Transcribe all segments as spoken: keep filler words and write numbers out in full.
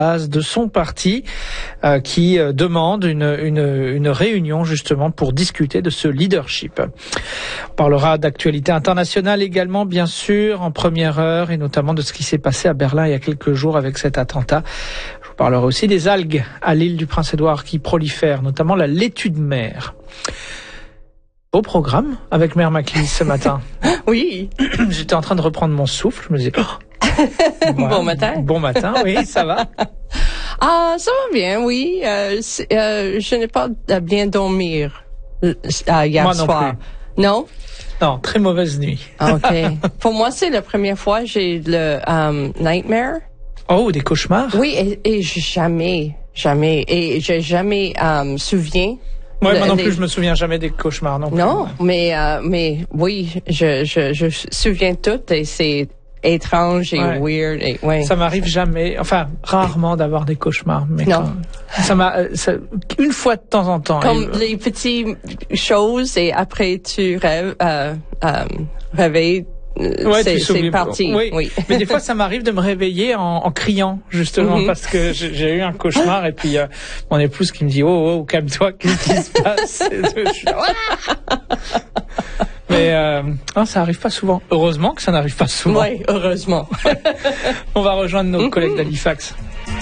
de son parti euh, qui euh, demande une, une, une réunion justement pour discuter de ce leadership. On parlera d'actualité internationale également, bien sûr, en première heure, et notamment de ce qui s'est passé à Berlin il y a quelques jours avec cet attentat. Je vous parlerai aussi des algues à l'île du Prince-Édouard qui prolifèrent, notamment la laitue de mer. Beau programme avec Mère Maclise ce matin. Oui. J'étais en train de reprendre mon souffle, je me disais... Oh, ouais, bon matin. Bon matin, oui, ça va? Ah, ça va bien, oui. Euh, euh, je n'ai pas bien dormi euh, hier moi non soir. Plus. Non? Non, très mauvaise nuit. OK. Pour moi, c'est la première fois que j'ai le um, nightmare. Oh, des cauchemars? Oui, et, et jamais, jamais, et j'ai jamais um, souviens. Ouais, moi non les... plus, je me souviens jamais des cauchemars non plus. Non, mais euh, mais oui, je je je souviens tout et c'est étrange et ouais. weird. Et, ouais. Ça m'arrive jamais, enfin rarement d'avoir des cauchemars. Mais non. Quand, ça m'a ça, une fois de temps en temps. Comme et, les petites choses et après tu rêves, euh, euh, réveilles. Ouais, c'est, c'est parti. Oui. oui. Mais des fois, ça m'arrive de me réveiller en, en criant, justement, mm-hmm. parce que j'ai, j'ai eu un cauchemar et puis euh, mon épouse qui me dit « Oh, oh, calme-toi, qu'est-ce qui se passe ?» je suis là, Mais euh, non, ça arrive pas souvent. Heureusement que ça n'arrive pas souvent. Oui, heureusement. On va rejoindre nos mm-hmm. collègues d'Halifax.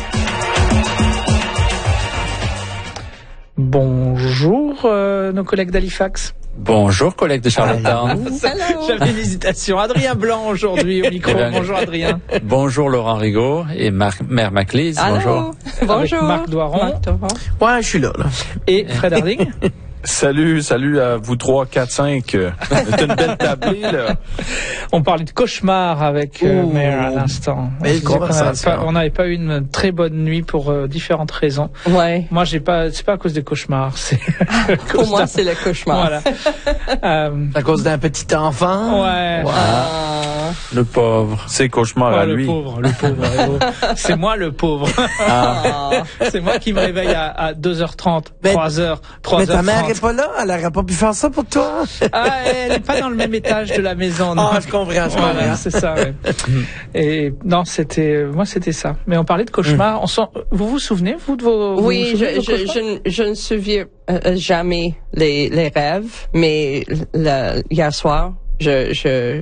Bonjour, euh, nos collègues d'Halifax. Bonjour, collègues de Charlottetown. J'avais une hésitation. Adrien Blanc aujourd'hui au micro. Ben, bonjour Adrien. Bonjour Laurent Rigaud et Mar- Mère Maclise. Allô. Bonjour. Bonjour. Avec Marc Doiron. Marc Doiron. Ouais, je suis là, là. Et Fred Harding. Salut, salut à vous trois, quatre, cinq. C'est une belle tablée, là. On parlait de cauchemar avec euh, Mère à l'instant. Belle conversation. On n'avait pas eu une très bonne nuit pour euh, différentes raisons. Ouais. Moi, j'ai pas, c'est pas à cause des cauchemars. C'est pour moi, c'est le cauchemar. Voilà. euh, à cause d'un petit enfant. Ouais. Wow. Ah, le pauvre. C'est cauchemar ouais, à le lui. Pauvre, le pauvre. C'est moi le pauvre. Ah. C'est moi qui me réveille à, à deux heures trente, mais, trois heures, trois heures trente. Mais ta mère est pas là, elle aurait pas pu faire ça pour toi. Ah, elle est pas dans le même étage de la maison. Non. Ah, je comprends, je comprends. Voilà, c'est ça. Ouais. Et non, c'était, moi, c'était ça. Mais on parlait de cauchemars. On s'en, vous vous souvenez, vous, de vos, oui, vous vous je, de vos je, je, je ne souviens euh, jamais les, les rêves, mais le, hier soir, je, je,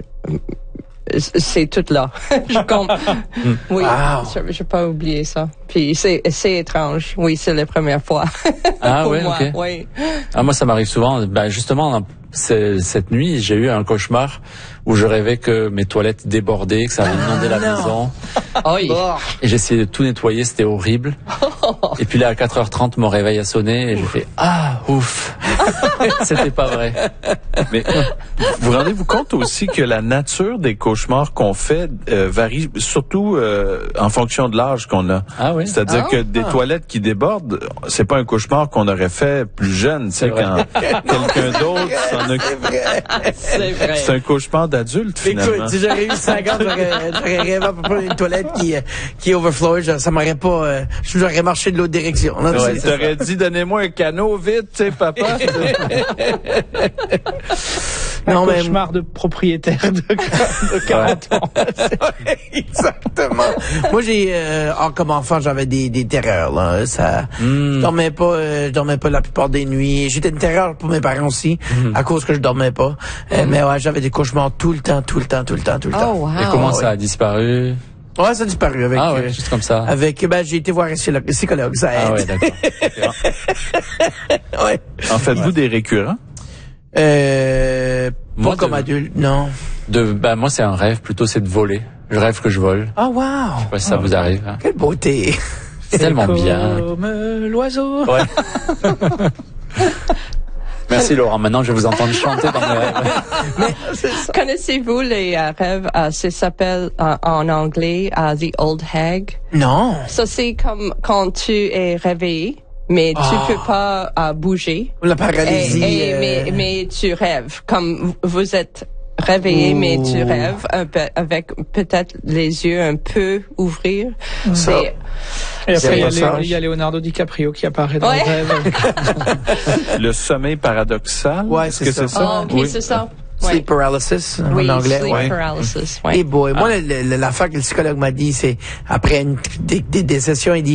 c'est tout là. je compte. Oui, wow. je, je pas oublié ça. Puis c'est, c'est étrange. Oui, c'est la première fois. Ah pour ouais, moi. ok. Oui. Ah moi ça m'arrive souvent. Ben justement, c'est, cette nuit, j'ai eu un cauchemar où je rêvais que mes toilettes débordaient, que ça allait inonder la maison. Oui. Et j'essayais de tout nettoyer, c'était horrible. Et puis là, à quatre heures trente, mon réveil a sonné et j'ai fait « Ah, ouf !» C'était pas vrai. Mais vous rendez-vous compte aussi que la nature des cauchemars qu'on fait euh, varie surtout euh, en fonction de l'âge qu'on a. Ah oui. C'est-à-dire ah, que des ah. toilettes qui débordent, c'est pas un cauchemar qu'on aurait fait plus jeune. C'est quand quelqu'un d'autre s'en occupe. C'est vrai. C'est un cauchemar d'adulte, finalement. Écoute, si j'aurais eu cinquante, j'aurais, j'aurais rêvé à peu près d'une toilette qui, qui overflow. Ça m'aurait pas, euh, j'aurais marché de l'autre direction. Non, ouais, t'aurais dit, donnez-moi un canot vite, tu sais, papa. Un non, mais cauchemar de propriétaire de, de quarante ans. Exactement. Moi, j'ai, euh, oh, comme enfant, j'avais des, des terreurs, là. Ça, mm. je dormais pas, euh, je dormais pas la plupart des nuits. J'étais une terreur pour mes parents aussi, mm. à cause que je dormais pas. Euh, mm. Mais ouais, j'avais des cauchemars tout le temps, tout le temps, tout le temps, tout le oh, temps. Wow. Et comment ça a disparu? Ouais, ça a disparu avec. Ah ouais, euh, juste comme ça. Avec, ben, j'ai été voir un psychologue, ça aide. Ah ouais, d'accord. Ouais. En faites-vous ouais. des récurrents? Euh, moi, pas comme de, adulte, non. De, ben, moi, c'est un rêve, plutôt, c'est de voler. Je rêve que je vole. Ah, wow. Je sais pas si ça oh. vous arrive. Hein. Quelle beauté. C'est tellement comme bien. Comme l'oiseau. Ouais. Merci Laurent. Maintenant, je vais vous entendre chanter dans mes rêves. Mais connaissez-vous les euh, rêves? Euh, ça s'appelle euh, en anglais uh, The Old Hag. Non. Ça, c'est comme quand tu es réveillé, mais tu oh. peux pas euh, bouger. La paralysie. Et, et, euh... mais, mais tu rêves. Comme vous êtes réveillé, Ouh. mais tu rêves un peu, avec peut-être les yeux un peu ouvrir. Ça. C'est, Et après, il y, a Léo, il y a Leonardo DiCaprio qui apparaît dans ouais. le rêve. Le sommeil paradoxal. Ouais, Est-ce c'est que ça. c'est ça? Oh, ok, oui. c'est ça. Sleep ouais. paralysis oui, en anglais. sleep ouais. paralysis. Ouais. Et boy, Ah. moi, l'affaire que le psychologue m'a dit, c'est après une, des, des, des sessions, il dit